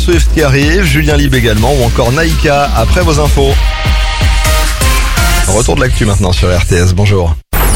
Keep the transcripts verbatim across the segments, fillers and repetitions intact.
Swift qui arrive, Julien Lieb également ou encore Naïka après vos infos. Retour de l'actu maintenant sur R T S, bonjour.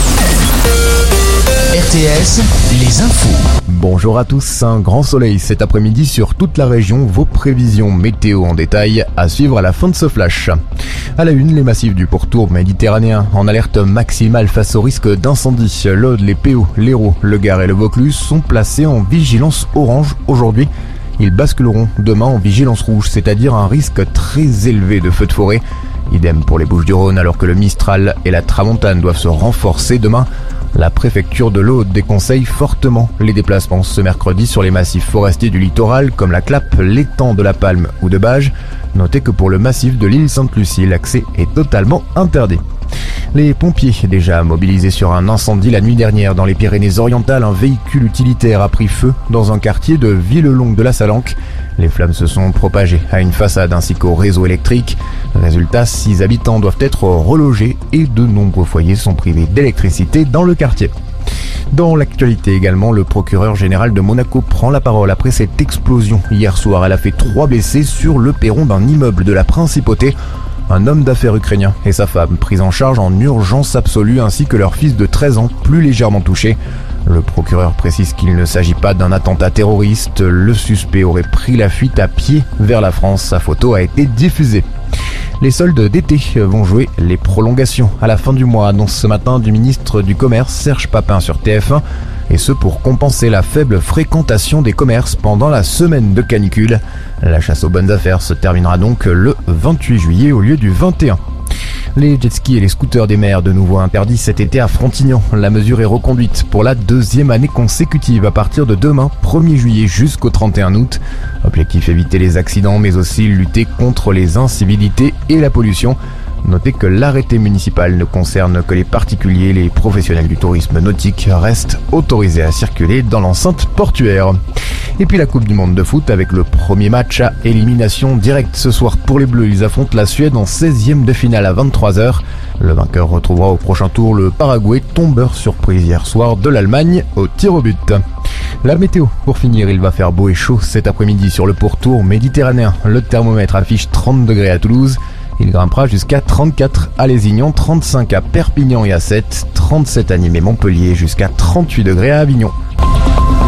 R T S, les infos. Bonjour à tous, un grand soleil cet après-midi sur toute la région, vos prévisions météo en détail à suivre à la fin de ce flash. À la une, les massifs du pourtour méditerranéen en alerte maximale face au risque d'incendie. L'Aude, les Péaux, l'Hérault, le Gard et le Vaucluse sont placés en vigilance orange aujourd'hui. Ils basculeront demain en vigilance rouge, c'est-à-dire un risque très élevé de feux de forêt. Idem pour les Bouches-du-Rhône alors que le Mistral et la Tramontane doivent se renforcer demain. La préfecture de l'Aude déconseille fortement les déplacements ce mercredi sur les massifs forestiers du littoral comme la Clappe, l'étang de la Palme ou de Bages. Notez que pour le massif de l'île Sainte-Lucie, l'accès est totalement interdit. Les pompiers, déjà mobilisés sur un incendie la nuit dernière dans les Pyrénées-Orientales, un véhicule utilitaire a pris feu dans un quartier de Villelongue de la Salanque. Les flammes se sont propagées à une façade ainsi qu'au réseau électrique. Résultat, six habitants doivent être relogés et de nombreux foyers sont privés d'électricité dans le quartier. Dans l'actualité également, le procureur général de Monaco prend la parole après cette explosion. Hier soir, elle a fait trois blessés sur le perron d'un immeuble de la Principauté. Un homme d'affaires ukrainien et sa femme pris en charge en urgence absolue ainsi que leur fils de treize ans plus légèrement touché. Le procureur précise qu'il ne s'agit pas d'un attentat terroriste. Le suspect aurait pris la fuite à pied vers la France. Sa photo a été diffusée. Les soldes d'été vont jouer les prolongations à la fin du mois, annonce ce matin du ministre du Commerce Serge Papin sur T F un. Et ce pour compenser la faible fréquentation des commerces pendant la semaine de canicule. La chasse aux bonnes affaires se terminera donc le vingt-huit juillet au lieu du vingt et un. Les jet-skis et les scooters des mers de nouveau interdits cet été à Frontignan. La mesure est reconduite pour la deuxième année consécutive à partir de demain, premier juillet jusqu'au trente et un août. Objectif éviter les accidents mais aussi lutter contre les incivilités et la pollution. Notez que l'arrêté municipal ne concerne que les particuliers, les professionnels du tourisme nautique restent autorisés à circuler dans l'enceinte portuaire. Et puis la Coupe du Monde de foot avec le premier match à élimination directe ce soir pour les Bleus. Ils affrontent la Suède en seizième de finale à vingt-trois heures. Le vainqueur retrouvera au prochain tour le Paraguay, tombeur surprise hier soir de l'Allemagne au tir au but. La météo, pour finir, il va faire beau et chaud cet après-midi sur le pourtour méditerranéen. Le thermomètre affiche trente degrés à Toulouse. Il grimpera jusqu'à trente-quatre à Lézignan, trente-cinq à Perpignan et à Sète, trente-sept à Nîmes et Montpellier, jusqu'à trente-huit degrés à Avignon.